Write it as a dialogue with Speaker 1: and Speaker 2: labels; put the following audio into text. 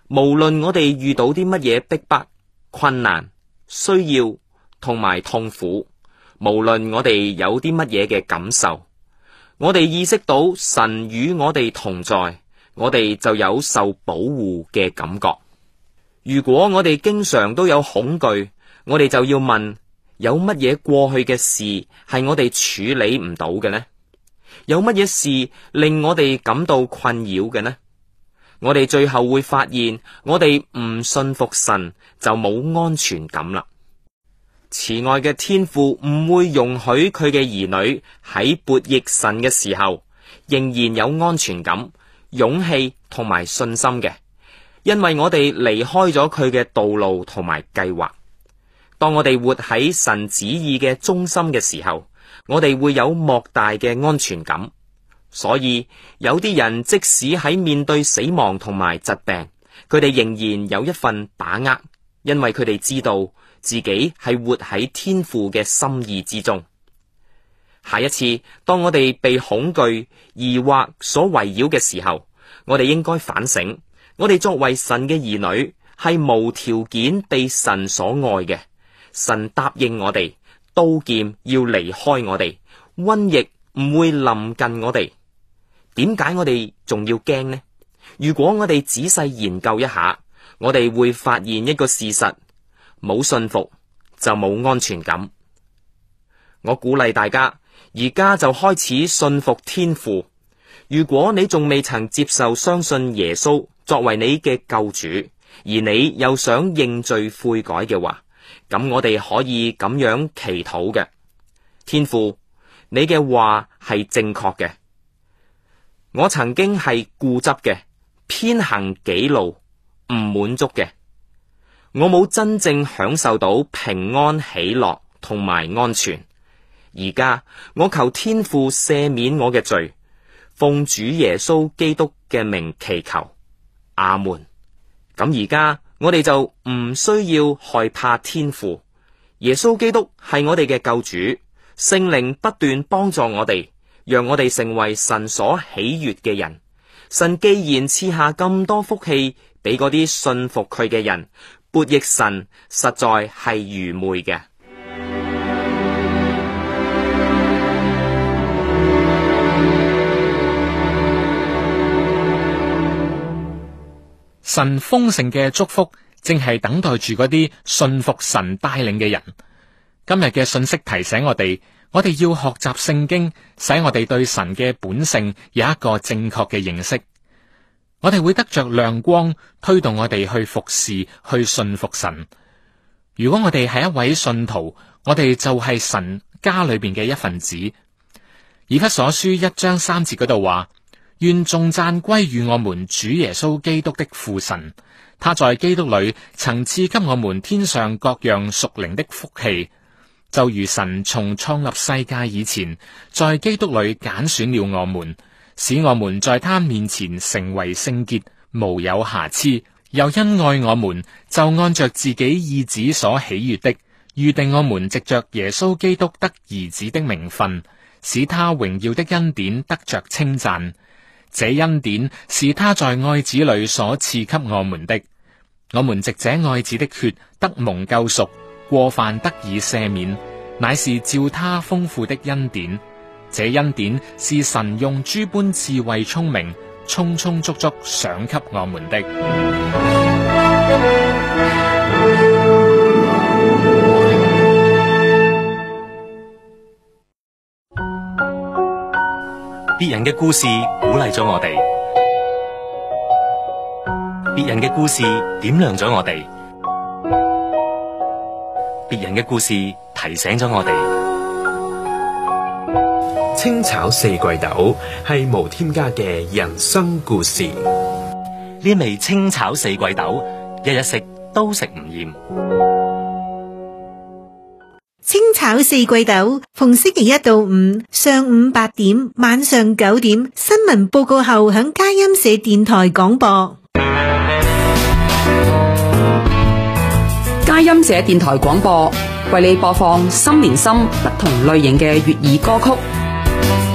Speaker 1: 無論我哋遇到啲乜嘢逼迫、困難、需要同埋痛苦，無論我哋有啲乜嘢嘅感受，我哋意識到神與我哋同在，我哋就有受保護嘅感覺。如果我哋經常都有恐懼，我哋就要問，有乜嘢過去嘅事係我哋處理唔到嘅呢？有乜嘢事令我哋感到困擾嘅呢？我哋最後會發現，我哋唔信服神就冇安全感啦。慈愛嘅天父唔會容許佢嘅兒女喺悖逆神嘅時候，仍然有安全感、勇氣同埋信心嘅，因為我哋離開咗佢嘅道路同埋計劃。當我哋活喺神旨意嘅中心嘅時候，我哋會有莫大嘅安全感。所以有啲人即使喺面對死亡同埋疾病，佢哋仍然有一份把握，因為佢哋知道自己係活喺天父嘅心意之中。下一次當我哋被恐懼、疑惑所圍繞嘅時候，我哋應該反省，我哋作為神嘅兒女係無條件被神所愛嘅。神答應我哋，刀劍要離開我哋，瘟疫唔會臨近我哋。點解我哋仲要驚呢？如果我哋仔細研究一下，我哋會發現一個事實：冇信服就冇安全感。我鼓勵大家而家就開始信服天父。如果你仲未曾接受相信耶穌作為你嘅救主，而你又想認罪悔改嘅話，咁我哋可以咁樣祈禱嘅：天父，你嘅話係正確嘅。我曾經係固執嘅，偏行己路，唔滿足嘅。我冇真正享受到平安喜樂同埋安全。而家我求天父赦免我嘅罪，奉主耶穌基督嘅名祈求，阿門。咁而家我哋就唔需要害怕天父。耶穌基督係我哋嘅救主，聖靈不斷幫助我哋，讓我哋成為神所喜悅嘅人。神既然賜下咁多福氣俾嗰啲信服佢嘅人，悖逆神實在係愚昧嘅。
Speaker 2: 神豐盛嘅祝福正係等待住嗰啲信服神帶領嘅人。今日嘅信息提醒我哋要學習聖經，使我哋對神嘅本性有一個正確嘅認識。我哋會得着亮光，推動我哋去服侍，去信服神。如果我哋係一位信徒，我哋就係神家裏邊嘅一份子。以弗所書1章3節嗰度話：願頌讚歸於我們主耶穌基督的父神，他在基督裏曾賜給我們天上各樣屬靈的福氣，就如神從創立世界以前，在基督裏揀選了我們，使我們在他面前成為聖潔，無有瑕疵。又因愛我們，就按着自己意旨所喜悅的，預定我們藉着耶穌基督得兒子的名分，使他榮耀的恩典得着稱讚。這恩典是他在愛子裏所賜給我們的，我們藉這愛子的血得蒙救贖，過犯得以赦免，乃是照他豐富的恩典。這恩典是神用諸般智慧聰明，充充足足賞給我們的。
Speaker 3: 別人嘅故事鼓勵咗我哋，別人嘅故事點亮咗我哋，別人嘅故事提醒咗我哋。
Speaker 4: 清炒四季豆係無添加嘅人生故事。
Speaker 3: 呢味清炒四季豆，日日食都食唔厭。
Speaker 5: 清炒四季豆，逢星期1到5上午8點，晚上9點，新聞報告後響佳音社電台廣播。
Speaker 6: 佳音社電台廣播為你播放心連心不同類型嘅粵語歌曲。